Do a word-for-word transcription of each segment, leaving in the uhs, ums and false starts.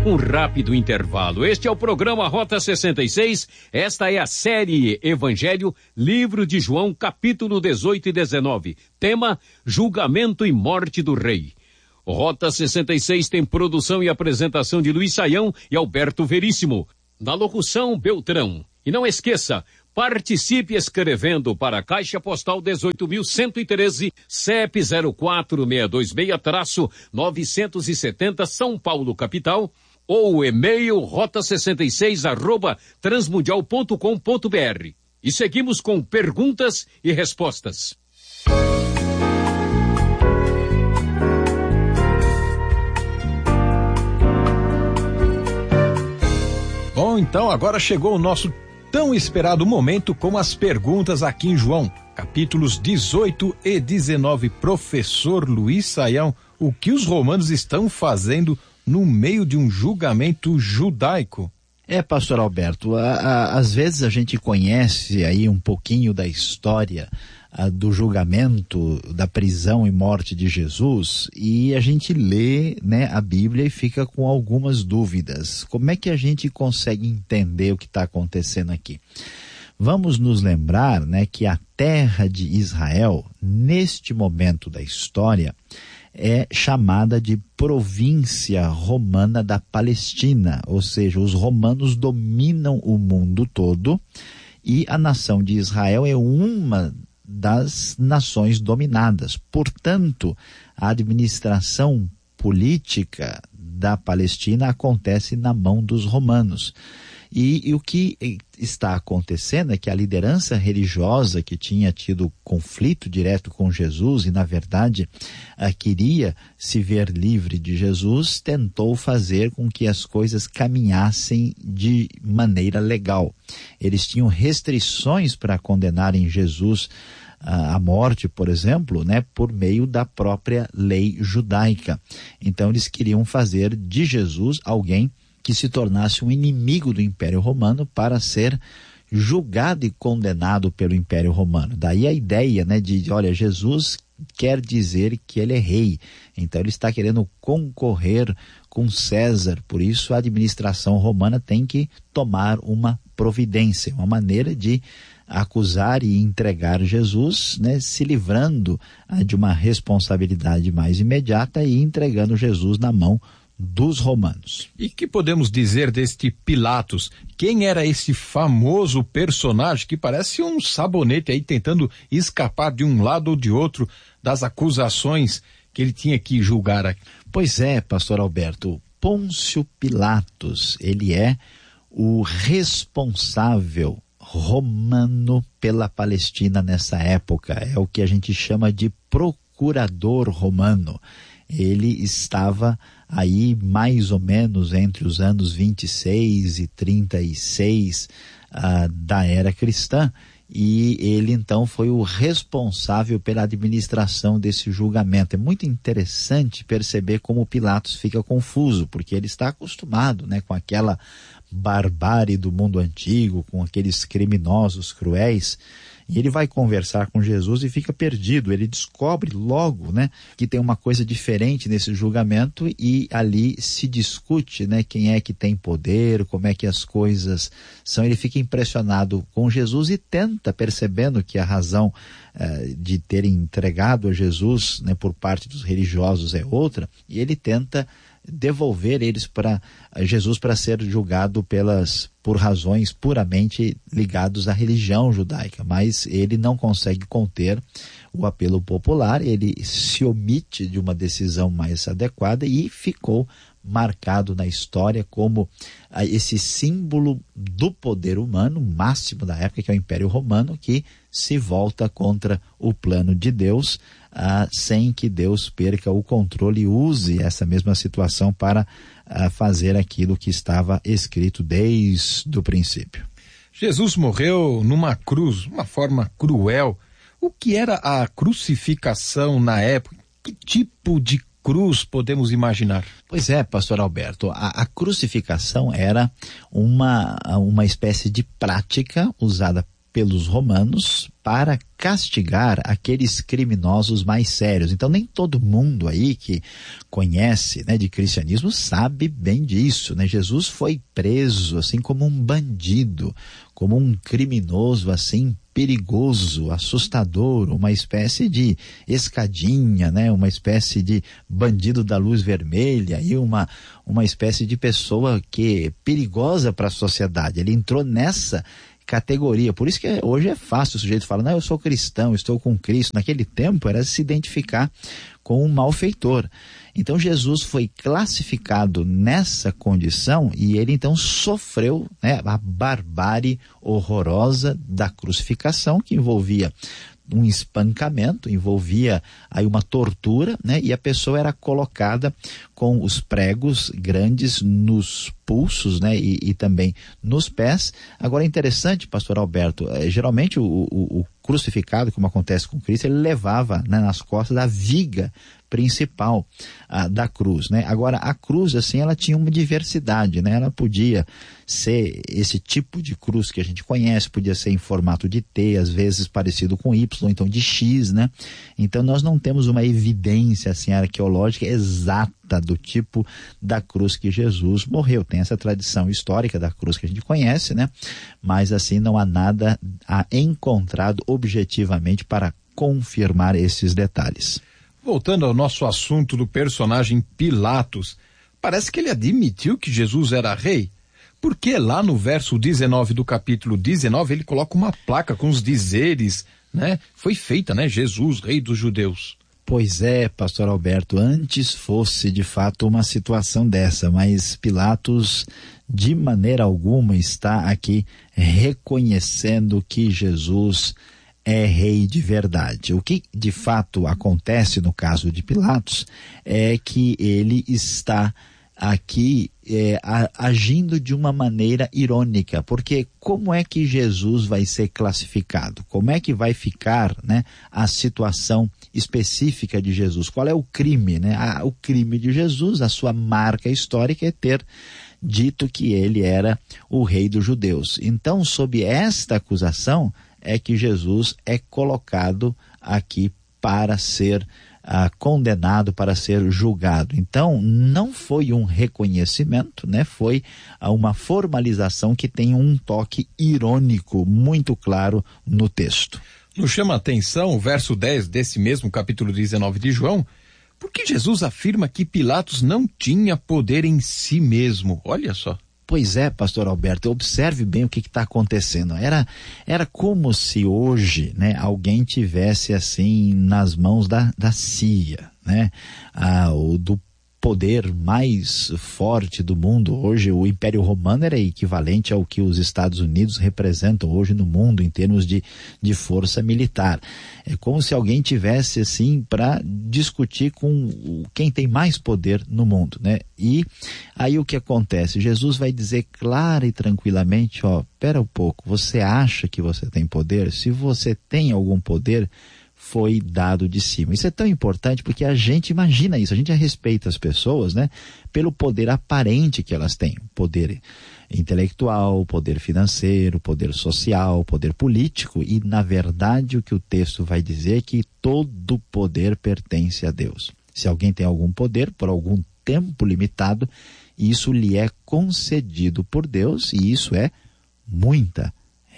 um rápido intervalo. Este é o programa Rota sessenta e seis. Esta é a série Evangelho, livro de João, capítulo dezoito e dezenove. Tema: Julgamento e Morte do Rei. Rota sessenta e seis tem produção e apresentação de Luiz Saião e Alberto Veríssimo. Na locução, Beltrão. E não esqueça, participe escrevendo para a Caixa Postal dezoito mil cento e treze, C E P zero quatro seis dois seis, novecentos e setenta, São Paulo, capital, ou o e-mail rota sessenta e seis arroba transmundial ponto com ponto br. E seguimos com perguntas e respostas. Bom, então agora chegou o nosso tão esperado momento com as perguntas aqui em João, capítulos dezoito e dezenove. Professor Luiz Saião, o que os romanos estão fazendo no meio de um julgamento judaico? É, pastor Alberto, a, a, às vezes a gente conhece aí um pouquinho da história a, do julgamento, da prisão e morte de Jesus, e a gente lê, né, a Bíblia e fica com algumas dúvidas. Como é que a gente consegue entender o que está acontecendo aqui? Vamos nos lembrar, né, que a terra de Israel, neste momento da história, é chamada de província romana da Palestina, ou seja, os romanos dominam o mundo todo e a nação de Israel é uma das nações dominadas. Portanto, a administração política da Palestina acontece na mão dos romanos. E, e o que está acontecendo é que a liderança religiosa que tinha tido conflito direto com Jesus e, na verdade, uh, queria se ver livre de Jesus, tentou fazer com que as coisas caminhassem de maneira legal. Eles tinham restrições para condenarem Jesus uh, à morte, por exemplo, né, por meio da própria lei judaica. Então, eles queriam fazer de Jesus alguém que se tornasse um inimigo do Império Romano para ser julgado e condenado pelo Império Romano. Daí a ideia, né, de, olha, Jesus quer dizer que ele é rei, então ele está querendo concorrer com César, por isso a administração romana tem que tomar uma providência, uma maneira de acusar e entregar Jesus, né, se livrando ah, de uma responsabilidade mais imediata e entregando Jesus na mão dos romanos. E que podemos dizer deste Pilatos? Quem era esse famoso personagem que parece um sabonete aí tentando escapar de um lado ou de outro das acusações que ele tinha que julgar? Pois é, pastor Alberto, Pôncio Pilatos, ele é o responsável romano pela Palestina nessa época, é o que a gente chama de procurador romano. Ele estava aí mais ou menos entre os anos vinte e seis e trinta e seis uh, da era cristã, e ele então foi o responsável pela administração desse julgamento. É muito interessante perceber como Pilatos fica confuso, porque ele está acostumado, né, com aquela barbárie do mundo antigo, com aqueles criminosos cruéis, e ele vai conversar com Jesus e fica perdido. Ele descobre logo, né, que tem uma coisa diferente nesse julgamento e ali se discute, né, quem é que tem poder, como é que as coisas são. Ele fica impressionado com Jesus e tenta, percebendo que a razão eh, de terem entregado a Jesus, né, por parte dos religiosos é outra, e ele tenta devolver eles para Jesus para ser julgado pelas por razões puramente ligadas à religião judaica, mas ele não consegue conter o apelo popular, ele se omite de uma decisão mais adequada e ficou marcado na história como ah, esse símbolo do poder humano máximo da época, que é o Império Romano, que se volta contra o plano de Deus, ah, sem que Deus perca o controle e use essa mesma situação para ah, fazer aquilo que estava escrito desde o princípio. Jesus morreu numa cruz, uma forma cruel. O que era a crucificação na época? Que tipo de cruz podemos imaginar? Pois é, pastor Alberto, a, a crucificação era uma, uma espécie de prática usada pelos romanos para castigar aqueles criminosos mais sérios. Então nem todo mundo aí que conhece, né, de cristianismo sabe bem disso, né? Jesus foi preso assim como um bandido, como um criminoso assim perigoso, assustador, uma espécie de escadinha, né? Uma espécie de bandido da luz vermelha e uma, uma espécie de pessoa que é perigosa para a sociedade. Ele entrou nessa categoria. Por isso que hoje é fácil o sujeito falar, não, eu sou cristão, estou com Cristo. Naquele tempo era se identificar com um malfeitor. Então Jesus foi classificado nessa condição e ele então sofreu, né, a barbárie horrorosa da crucificação, que envolvia um espancamento, envolvia aí uma tortura, né? E a pessoa era colocada com os pregos grandes nos pulsos, né? E, e também nos pés. Agora é interessante, pastor Alberto, é, geralmente o, o, o crucificado, como acontece com Cristo, ele levava, né, nas costas a viga principal ah, da cruz, né? Agora a cruz, assim, ela tinha uma diversidade, né? Ela podia ser esse tipo de cruz que a gente conhece, podia ser em formato de T, às vezes parecido com Y, então de X, né? Então nós não temos uma evidência assim arqueológica exata do tipo da cruz que Jesus morreu. Tem essa tradição histórica da cruz que a gente conhece, né? Mas assim não há nada a encontrado objetivamente para confirmar esses detalhes. Voltando ao nosso assunto do personagem Pilatos, parece que ele admitiu que Jesus era rei, porque lá no verso dezenove do capítulo dezenove ele coloca uma placa com os dizeres, né? Foi feita, né? Jesus, rei dos judeus. Pois é, pastor Alberto, antes fosse de fato uma situação dessa, mas Pilatos de maneira alguma está aqui reconhecendo que Jesus é rei de verdade. O que de fato acontece no caso de Pilatos é que ele está aqui é, a, agindo de uma maneira irônica, porque como é que Jesus vai ser classificado? Como é que vai ficar, né, a situação específica de Jesus? Qual é o crime, né? A, o crime de Jesus, a sua marca histórica é ter dito que ele era o rei dos judeus. Então, sob esta acusação, é que Jesus é colocado aqui para ser ah, condenado, para ser julgado. Então, não foi um reconhecimento, né? Foi ah, uma formalização que tem um toque irônico muito claro no texto. Nos chama a atenção o verso dez desse mesmo capítulo dezenove de João, porque Jesus afirma que Pilatos não tinha poder em si mesmo. Olha só. Pois é, pastor Alberto, observe bem o que está acontecendo. Era, era como se hoje, né, alguém tivesse assim nas mãos da, da C I A, né, ah, o, do poder mais forte do mundo. Hoje o Império Romano era equivalente ao que os Estados Unidos representam hoje no mundo em termos de, de força militar. É como se alguém tivesse assim para discutir com quem tem mais poder no mundo, né? E aí o que acontece? Jesus vai dizer clara e tranquilamente, ó, pera um pouco, você acha que você tem poder? Se você tem algum poder, foi dado de cima. Isso é tão importante porque a gente imagina isso, a gente respeita as pessoas, né, pelo poder aparente que elas têm, poder intelectual, poder financeiro, poder social, poder político, e na verdade o que o texto vai dizer é que todo poder pertence a Deus. Se alguém tem algum poder por algum tempo limitado, isso lhe é concedido por Deus, e isso é muita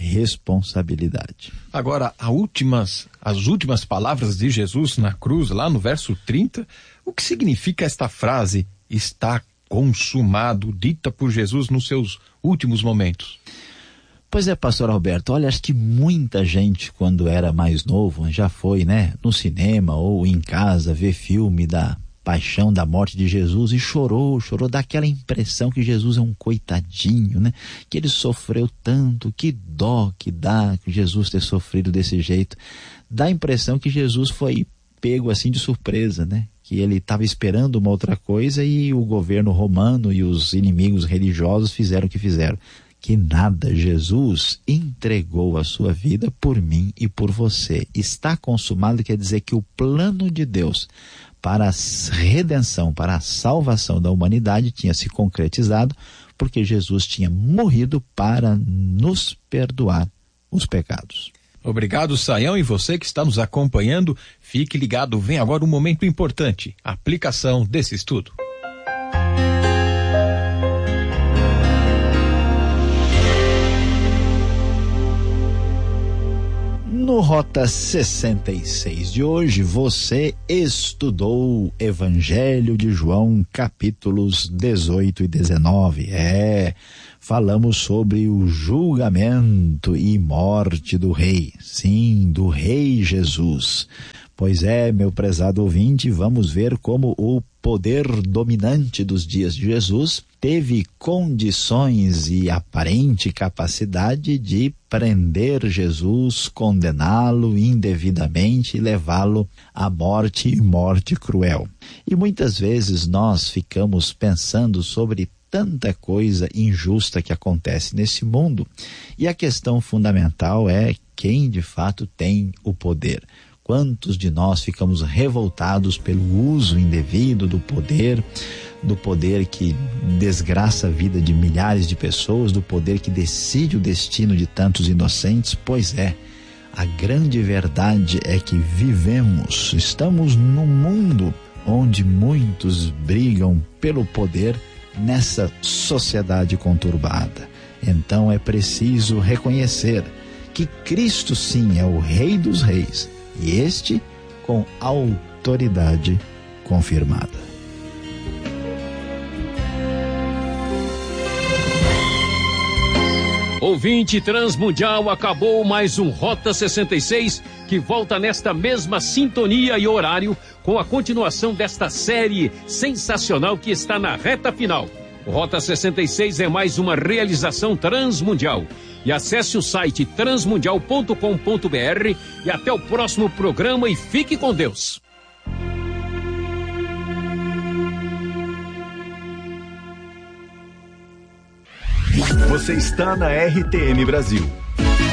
responsabilidade. Agora, as últimas, as últimas palavras de Jesus na cruz, lá no verso trinta, o que significa esta frase, está consumado, dita por Jesus nos seus últimos momentos? Pois é, pastor Alberto, olha, acho que muita gente, quando era mais novo, já foi, né, no cinema ou em casa ver filme da paixão, da morte de Jesus e chorou, chorou, dá aquela impressão que Jesus é um coitadinho, né? Que ele sofreu tanto, que dó que dá que Jesus ter sofrido desse jeito. Dá a impressão que Jesus foi pego assim de surpresa, né? Que ele estava esperando uma outra coisa e o governo romano e os inimigos religiosos fizeram o que fizeram. Que nada, Jesus entregou a sua vida por mim e por você. Está consumado quer dizer que o plano de Deus para a redenção, para a salvação da humanidade tinha se concretizado, porque Jesus tinha morrido para nos perdoar os pecados. Obrigado, Saião, e você que está nos acompanhando, fique ligado, vem agora um momento importante, a aplicação desse estudo. No Rota sessenta e seis de hoje, você estudou Evangelho de João, capítulos dezoito e dezenove. É, falamos sobre o julgamento e morte do rei. Sim, do rei Jesus. Pois é, meu prezado ouvinte, vamos ver como o poder dominante dos dias de Jesus teve condições e aparente capacidade de prender Jesus, condená-lo indevidamente e levá-lo à morte e morte cruel. E muitas vezes nós ficamos pensando sobre tanta coisa injusta que acontece nesse mundo, e a questão fundamental é quem de fato tem o poder. Quantos de nós ficamos revoltados pelo uso indevido do poder, do poder que desgraça a vida de milhares de pessoas, do poder que decide o destino de tantos inocentes? Pois é, a grande verdade é que vivemos, estamos num mundo onde muitos brigam pelo poder nessa sociedade conturbada. Então é preciso reconhecer que Cristo sim é o Rei dos Reis, e este com autoridade confirmada. Ouvinte Transmundial, acabou mais um Rota sessenta e seis, que volta nesta mesma sintonia e horário com a continuação desta série sensacional que está na reta final. O Rota sessenta e seis é mais uma realização Transmundial. E acesse o site transmundial ponto com ponto br e até o próximo programa e fique com Deus. Você está na R T M Brasil.